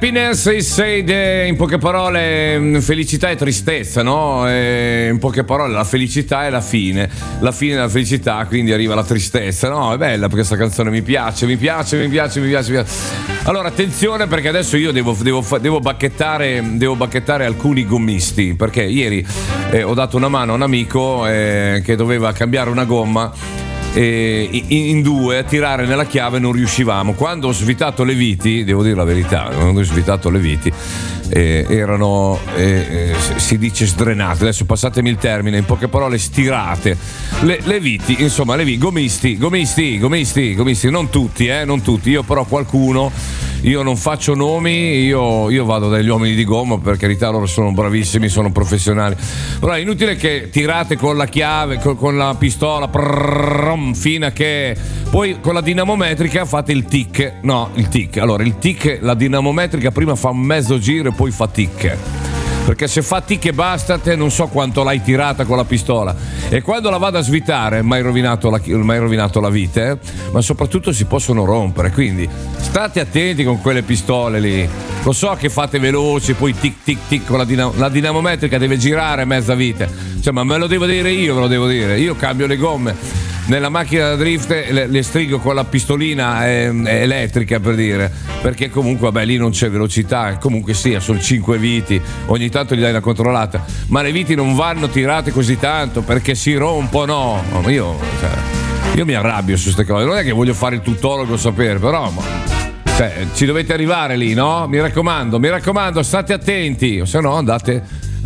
Happiness is said, in poche parole felicità e tristezza, no? In poche parole la felicità è la fine della felicità, quindi arriva la tristezza. No, è bella perché questa canzone mi piace. Allora attenzione, perché adesso io devo bacchettare alcuni gommisti, perché ieri ho dato una mano a un amico che doveva cambiare una gomma. In due a tirare nella chiave non riuscivamo. Quando ho svitato le viti, devo dire la verità, quando ho svitato le viti erano si dice sdrenate, adesso passatemi il termine, in poche parole stirate le viti, insomma le viti, gomisti, non tutti, io però qualcuno, io non faccio nomi, io vado dagli uomini di gomma, per carità, loro sono bravissimi, sono professionali, però è inutile che tirate con la chiave, con la pistola fino a che poi con la dinamometrica fate il tic. Allora il tic, la dinamometrica prima fa un mezzo giro e poi fa tic, perché se fa tic e basta, te non so quanto l'hai tirata con la pistola, e quando la vado a svitare mai rovinato la vite, ma soprattutto si possono rompere, quindi state attenti con quelle pistole lì. Lo so che fate veloci, poi tic tic tic con la dinamometrica deve girare mezza vite, cioè, ma me lo devo dire io, io cambio le gomme nella macchina da drift, le strigo con la pistolina elettrica, per dire, perché comunque vabbè lì non c'è velocità, comunque sia, sono 5 viti, ogni tanto gli dai una controllata, ma le viti non vanno tirate così tanto perché si rompono. Io mi arrabbio su queste cose, non è che voglio fare il tutologo, sapere, però ci dovete arrivare lì, no? Mi raccomando, state attenti, o se no andate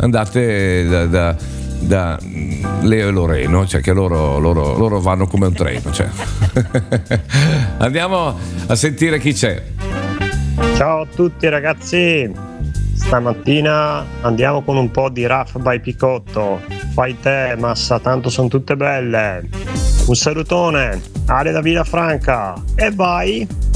da Leo e Loreno, cioè che loro vanno come un treno, cioè. Andiamo a sentire chi c'è. Ciao a tutti ragazzi, stamattina andiamo con un po' di Rough by Picotto. Fai te, massa, tanto sono tutte belle. Un salutone, Ale da Villafranca, e vai.